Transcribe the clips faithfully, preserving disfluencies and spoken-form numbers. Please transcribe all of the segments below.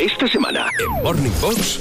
Esta semana en Morning Box.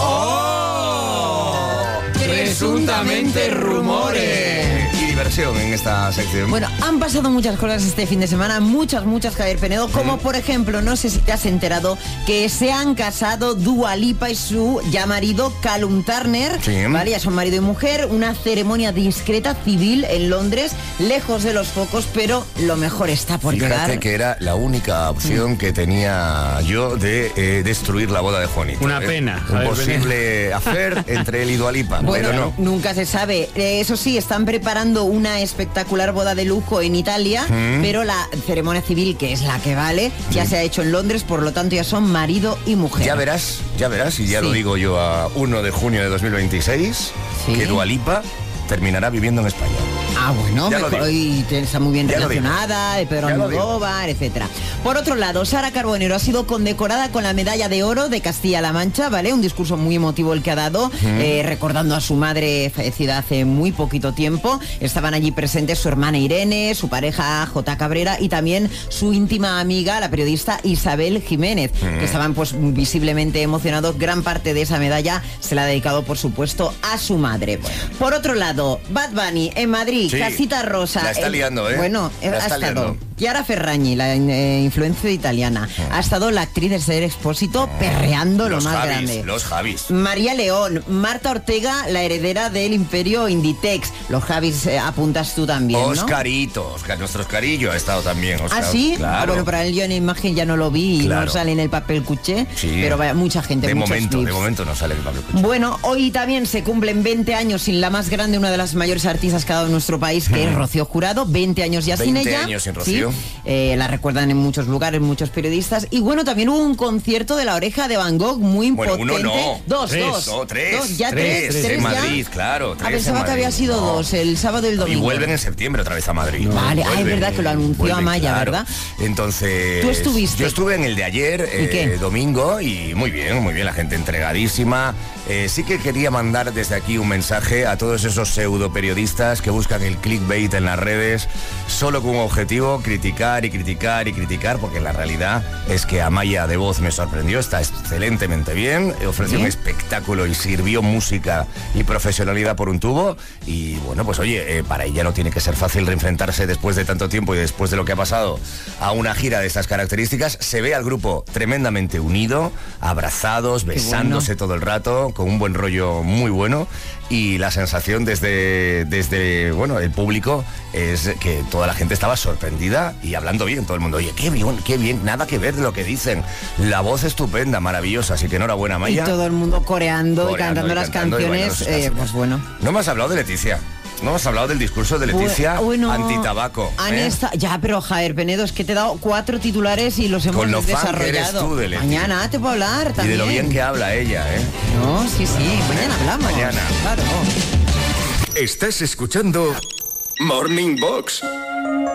¡Oh! Presuntamente rumores. Y diversión en esta sección. Bueno, han pasado muchas cosas este fin de semana, muchas, muchas, Javier Penedo, como mm. por ejemplo, no sé si te has enterado, que se han casado Dua Lipa y su ya marido Callum Turner, sí. ¿vale? Ya son marido y mujer, una ceremonia discreta civil en Londres, lejos de los focos, pero lo mejor está por Fíjate llegar. que era la única opción mm. que tenía yo de eh, destruir la boda de Juanito. Una ¿eh? pena. Un posible affair entre él y Dua Lipa, bueno, pero no. Nunca se sabe. Eh, eso sí, están preparando una espectacular boda de lujo en Italia, mm. pero la ceremonia civil, que es la que vale, ya mm. se ha hecho en Londres, por lo tanto ya son marido y mujer. Ya verás, ya verás, y ya sí. lo digo yo a primero de junio de dos mil veintiséis, sí. que Dua Lipa terminará viviendo en España. Ah, bueno, mejor, y está muy bien ya relacionada, de Pedro Almodóvar, etcétera. Por otro lado, Sara Carbonero ha sido condecorada con la medalla de oro de Castilla-La Mancha, ¿vale? Un discurso muy emotivo el que ha dado, mm. eh, recordando a su madre fallecida hace muy poquito tiempo. Estaban allí presentes su hermana Irene, su pareja J. Cabrera y también su íntima amiga, la periodista Isabel Jiménez, mm. que estaban pues visiblemente emocionados. Gran parte de esa medalla se la ha dedicado, por supuesto, a su madre. Bueno. Por otro lado, Bad Bunny en Madrid, sí, Casita Rosa. La está el, liando, ¿eh? Bueno, la ha está estado liando. Chiara Ferragni, la eh, influencer italiana. Sí. Ha estado la actriz de Ser Expósito oh, perreando lo más Javis, grande. Los Javis. María León, Marta Ortega, la heredera del imperio Inditex. Los Javis eh, apuntas tú también, ¿no? Oscarito, Oscar, nuestro Oscarillo ha estado también. Oscar, ¿Ah, sí? Claro. Ah, bueno, para él yo en imagen ya no lo vi y claro. no sale en el papel cuché, sí. pero vaya, mucha gente, de momento, clips. de momento no sale en el papel cuché. Bueno, hoy también se cumplen veinte años sin la más grande, una de las mayores artistas que ha dado en nuestro país, que mm. es Rocío Jurado. veinte años ya sin ella. veinte años sin Rocío. ¿Sí? Eh, la recuerdan en muchos lugares, muchos periodistas. Y bueno, también hubo un concierto de La Oreja de Van Gogh muy bueno, potente. Uno no. Dos, tres, dos. No, tres. Dos, ya tres. Tres, tres en ya. Madrid, claro. Tres ah, pensaba que había sido no. dos, el sábado y el domingo. Y vuelven en septiembre otra vez a Madrid. No. Vale, vuelven, ah, es verdad que lo anunció vuelven, Amaya, claro. ¿verdad? Entonces... ¿Tú estuviste? Yo estuve en el de ayer, ¿Y qué? Eh, domingo, y muy bien, muy bien, la gente entregadísima. Eh, sí que quería mandar desde aquí un mensaje a todos esos pseudo periodistas que buscan el clickbait en las redes solo con un objetivo, criticar y criticar y criticar, porque la realidad es que Amaya de voz me sorprendió, está excelentemente bien, ofreció ¿Sí? un espectáculo y sirvió música y profesionalidad por un tubo, y bueno, pues oye, eh, para ella no tiene que ser fácil reinventarse después de tanto tiempo y después de lo que ha pasado a una gira de estas características. Se ve al grupo tremendamente unido, abrazados, besándose bueno. todo el rato, con un buen rollo muy bueno, y la sensación desde, desde bueno, el público es que toda la gente estaba sorprendida y hablando bien, todo el mundo, oye, qué bien, qué bien, nada que ver de lo que dicen, la voz estupenda, maravillosa, así que enhorabuena, Maya. Y todo el mundo coreando, coreando y cantando y las cantando canciones, y bueno, eh, pues bueno. No me has hablado de Leticia. No hemos hablado del discurso de Leticia bueno, antitabaco. ¿eh? Esta, ya, pero Javier Penedo, es que te he dado cuatro titulares y los hemos Con lo desarrollado. Fan que eres tú de Leticia. Mañana te puedo hablar también. Y de lo bien que habla ella, ¿eh? No, sí, sí, mañana hablamos. Mañana. Claro. Estás escuchando Morning Box